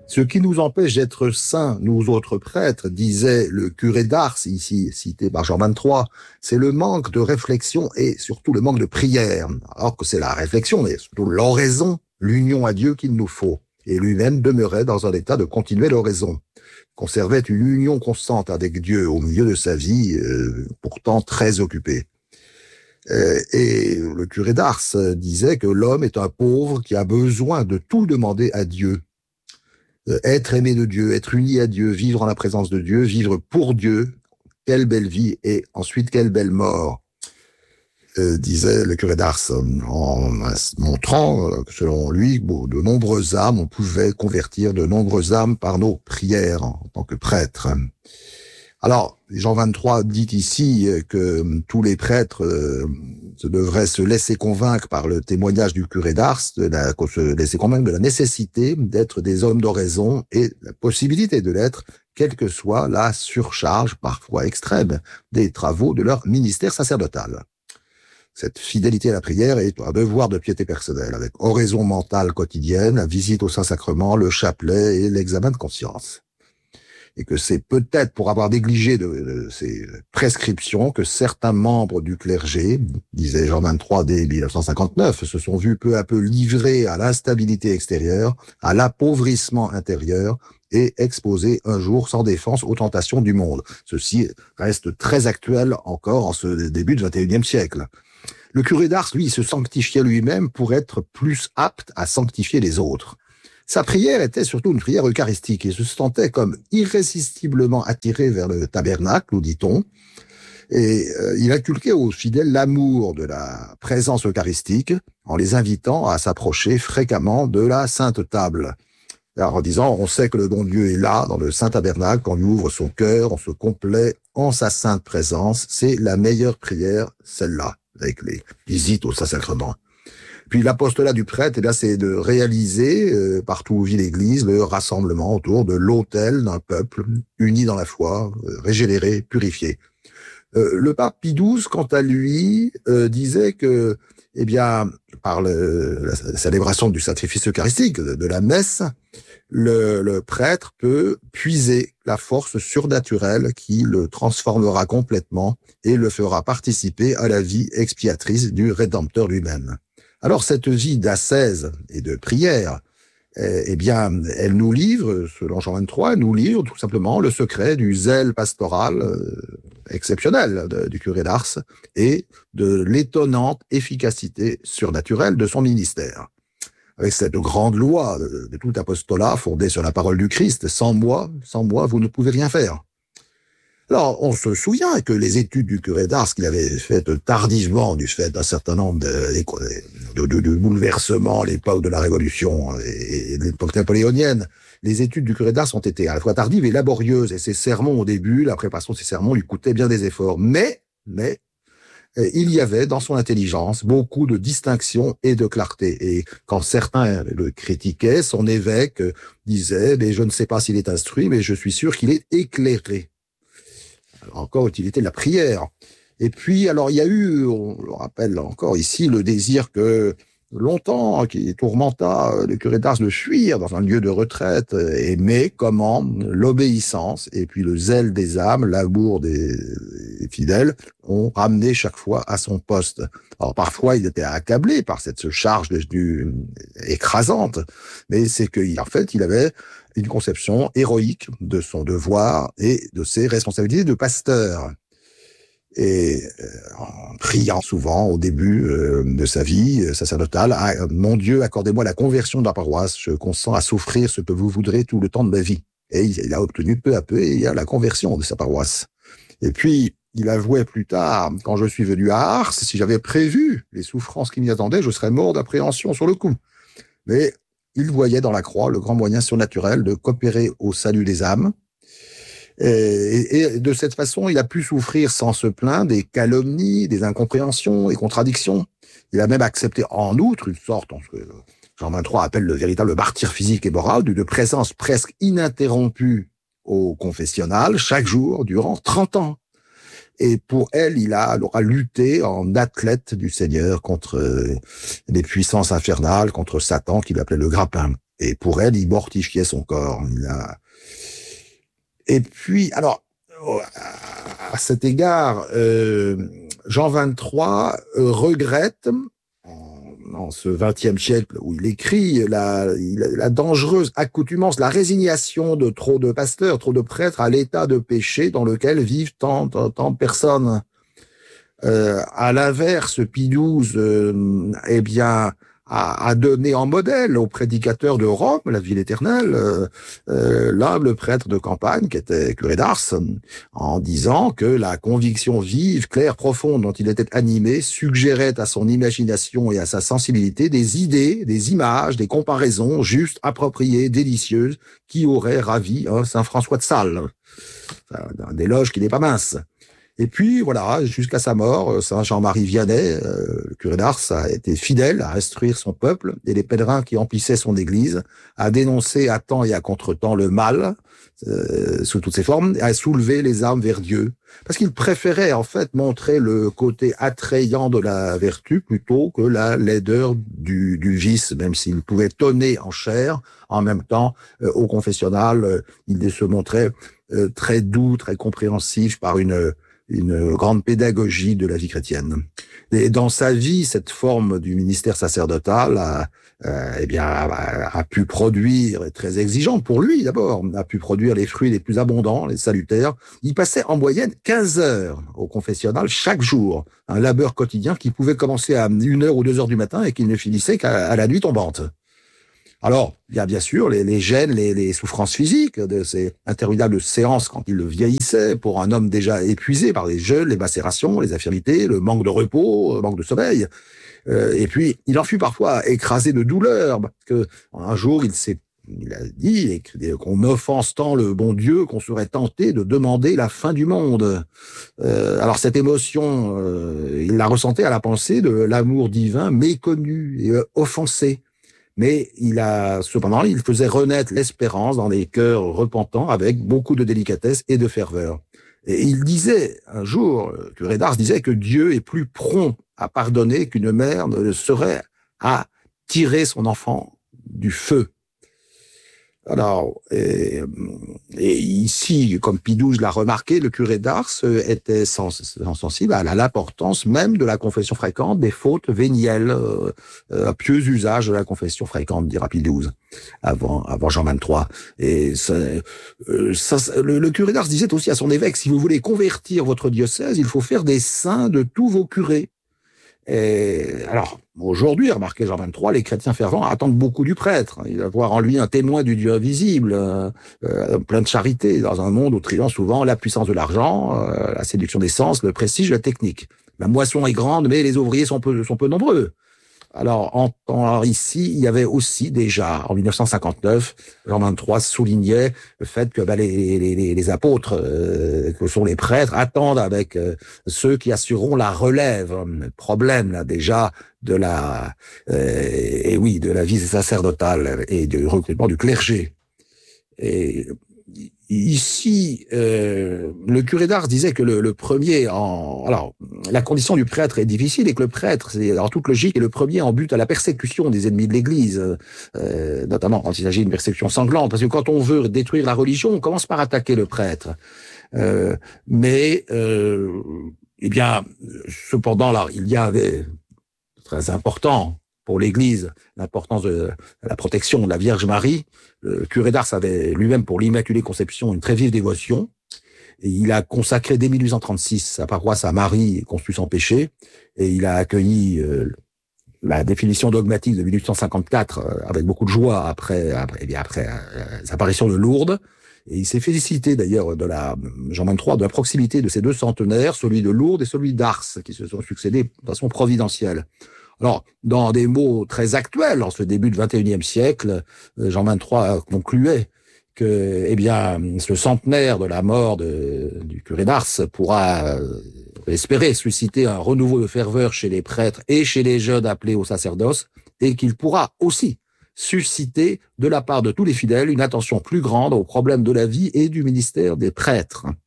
Ce qui nous empêche d'être saints, nous autres prêtres, disait le curé d'Ars, ici cité par Jean 23, c'est le manque de réflexion et surtout le manque de prière. Alors que c'est la réflexion, mais surtout l'oraison, l'union à Dieu qu'il nous faut. Et lui-même demeurait dans un état de continuelle oraison. Conservait une union constante avec Dieu au milieu de sa vie, pourtant très occupée. Et le curé d'Ars disait que l'homme est un pauvre qui a besoin de tout demander à Dieu. Être aimé de Dieu, être uni à Dieu, vivre en la présence de Dieu, vivre pour Dieu, quelle belle vie et ensuite quelle belle mort, disait le curé d'Ars, en montrant que selon lui, de nombreuses âmes, on pouvait convertir de nombreuses âmes par nos prières en tant que prêtres. Alors, Jean 23 dit ici que tous les prêtres devraient se laisser convaincre par le témoignage du curé d'Ars, se laisser convaincre de la nécessité d'être des hommes d'oraison et la possibilité de l'être, quelle que soit la surcharge, parfois extrême, des travaux de leur ministère sacerdotal. Cette fidélité à la prière est un devoir de piété personnelle, avec oraison mentale quotidienne, la visite au Saint-Sacrement, le chapelet et l'examen de conscience. Et que c'est peut-être pour avoir négligé de ces prescriptions que certains membres du clergé, disait Jean 23 dès 1959, se sont vus peu à peu livrés à l'instabilité extérieure, à l'appauvrissement intérieur et exposés un jour sans défense aux tentations du monde. Ceci reste très actuel encore en ce début du XXIe siècle. Le curé d'Ars, lui, se sanctifiait lui-même pour être plus apte à sanctifier les autres. Sa prière était surtout une prière eucharistique et se sentait comme irrésistiblement attiré vers le tabernacle, nous dit-on. Et il inculquait aux fidèles l'amour de la présence eucharistique en les invitant à s'approcher fréquemment de la Sainte Table. Alors, en disant, on sait que le bon Dieu est là, dans le Saint Tabernacle, quand on lui ouvre son cœur, on se complaît en sa sainte présence. C'est la meilleure prière, celle-là, avec les visites au Saint-Sacrement. Puis l'apostolat du prêtre, c'est de réaliser, partout où vit l'Église, le rassemblement autour de l'autel d'un peuple uni dans la foi, régénéré, purifié. Le pape Pie XII, quant à lui, disait que, par la célébration du sacrifice eucharistique, de la messe, le prêtre peut puiser la force surnaturelle qui le transformera complètement et le fera participer à la vie expiatrice du Rédempteur lui-même. Alors cette vie d'ascèse et de prière, elle nous livre, selon Jean 23, elle nous livre tout simplement le secret du zèle pastoral exceptionnel du curé d'Ars et de l'étonnante efficacité surnaturelle de son ministère. Avec cette grande loi de tout apostolat fondée sur la parole du Christ, sans moi, vous ne pouvez rien faire. Alors, on se souvient que les études du curé d'Ars qu'il avait faites tardivement du fait d'un certain nombre de bouleversements à l'époque de la Révolution et de l'époque napoléonienne, les études du curé d'Ars ont été à la fois tardives et laborieuses, et ses sermons au début, la préparation de ses sermons lui coûtait bien des efforts. Mais, il y avait dans son intelligence beaucoup de distinction et de clarté. Et quand certains le critiquaient, son évêque disait, mais je ne sais pas s'il est instruit, mais je suis sûr qu'il est éclairé. Encore utilité de la prière. Et puis, alors, il y a eu, on le rappelle encore ici, le désir que longtemps, qui tourmenta le curé d'Ars de fuir dans un lieu de retraite, mais comment l'obéissance et puis le zèle des âmes, l'amour des fidèles, ont ramené chaque fois à son poste. Alors, parfois, il était accablé par cette charge écrasante, mais c'est qu'en fait, il avait une conception héroïque de son devoir et de ses responsabilités de pasteur. Et en priant souvent au début de sa vie sacerdotale, « Mon Dieu, accordez-moi la conversion de la paroisse, je consens à souffrir ce que vous voudrez tout le temps de ma vie. » Et il a obtenu peu à peu la conversion de sa paroisse. Et puis, il avouait plus tard, quand je suis venu à Ars, si j'avais prévu les souffrances qui m'y attendaient, je serais mort d'appréhension sur le coup. Mais il voyait dans la croix le grand moyen surnaturel de coopérer au salut des âmes. Et de cette façon, il a pu souffrir sans se plaindre des calomnies, des incompréhensions et contradictions. Il a même accepté en outre une sorte, ce que Jean 23 appelle le véritable martyre physique et moral, d'une présence presque ininterrompue au confessionnal chaque jour durant 30 ans. Et pour elle, il aura lutté en athlète du Seigneur contre les puissances infernales, contre Satan, qu'il appelait le grappin. Et pour elle, il mortifiait son corps. Et puis, alors, à cet égard, Jean XXIII regrette, en ce XXe siècle où il écrit, la dangereuse accoutumance, la résignation de trop de pasteurs, trop de prêtres à l'état de péché dans lequel vivent tant de personnes. À l'inverse, Pie XII, eh bien, a donné en modèle aux prédicateurs de Rome, la ville éternelle, l'humble prêtre de campagne qui était curé d'Ars, en disant que la conviction vive, claire, profonde dont il était animé suggérait à son imagination et à sa sensibilité des idées, des images, des comparaisons justes, appropriées, délicieuses, qui auraient ravi Saint François de Sales. Un éloge qui n'est pas mince. Et puis, voilà, jusqu'à sa mort, Saint Jean-Marie Vianney, le curé d'Ars, a été fidèle à instruire son peuple et les pèlerins qui emplissaient son église, à dénoncer à temps et à contre-temps le mal, sous toutes ses formes, et à soulever les âmes vers Dieu. Parce qu'il préférait, en fait, montrer le côté attrayant de la vertu plutôt que la laideur du vice, même s'il pouvait tonner en chair. En même temps, au confessionnal, il se montrait très doux, très compréhensif par une grande pédagogie de la vie chrétienne. Et dans sa vie, cette forme du ministère sacerdotal a pu produire, et très exigeante pour lui d'abord, a pu produire les fruits les plus abondants, les salutaires. Il passait en moyenne 15 heures au confessionnal chaque jour, un labeur quotidien qui pouvait commencer à 1h ou 2h du matin et qui ne finissait qu'à la nuit tombante. Alors, il y a bien sûr les gènes, les souffrances physiques de ces interminables séances quand il vieillissait, pour un homme déjà épuisé par les jeûnes, les macérations, les infirmités, le manque de repos, le manque de sommeil. Et puis, il en fut parfois écrasé de douleur, parce que un jour, il a dit qu'on offense tant le bon Dieu qu'on serait tenté de demander la fin du monde. Alors cette émotion, il la ressentait à la pensée de l'amour divin méconnu et offensé. Mais cependant, il faisait renaître l'espérance dans les cœurs repentants avec beaucoup de délicatesse et de ferveur. Et il disait, un jour, le curé d'Ars disait que Dieu est plus prompt à pardonner qu'une mère ne le serait à tirer son enfant du feu. Alors, et ici, comme Pie XII l'a remarqué, le curé d'Ars était sensible à l'importance même de la confession fréquente des fautes vénielles, un pieux usage de la confession fréquente, dira Pie XII, avant Jean XXIII. Et le curé d'Ars disait aussi à son évêque, si vous voulez convertir votre diocèse, il faut faire des saints de tous vos curés. Et alors, aujourd'hui, remarquez Jean XXIII, les chrétiens fervents attendent beaucoup du prêtre. Il va voir en lui un témoin du Dieu invisible, plein de charité, dans un monde où triomphe souvent la puissance de l'argent, la séduction des sens, le prestige, la technique. La moisson est grande, mais les ouvriers sont peu nombreux. Alors, ici, il y avait aussi déjà, en 1959, Jean XXIII soulignait le fait que les apôtres, que sont les prêtres, attendent avec ceux qui assureront la relève. Le problème, là, déjà, de la vie sacerdotale et du recrutement du clergé. Et ici, le curé d'Ars disait que le premier alors, la condition du prêtre est difficile et que le prêtre, c'est en toute logique, est le premier en but à la persécution des ennemis de l'Église, notamment quand il s'agit d'une persécution sanglante, parce que quand on veut détruire la religion, on commence par attaquer le prêtre. Cependant, là, il y avait très important pour l'Église, l'importance de la protection de la Vierge Marie. Le curé d'Ars avait lui-même pour l'Immaculée Conception une très vive dévotion. Et il a consacré dès 1836 sa paroisse à Marie conçue sans péché. Et il a accueilli la définition dogmatique de 1854 avec beaucoup de joie après l'apparition de Lourdes. Et il s'est félicité d'ailleurs Jean XXIII de la proximité de ces deux centenaires, celui de Lourdes et celui d'Ars, qui se sont succédés de façon providentielle. Alors, dans des mots très actuels, en ce début du XXIe siècle, Jean XXIII concluait que, ce centenaire de la mort du curé d'Ars pourra espérer susciter un renouveau de ferveur chez les prêtres et chez les jeunes appelés au sacerdoce, et qu'il pourra aussi susciter de la part de tous les fidèles une attention plus grande aux problèmes de la vie et du ministère des prêtres.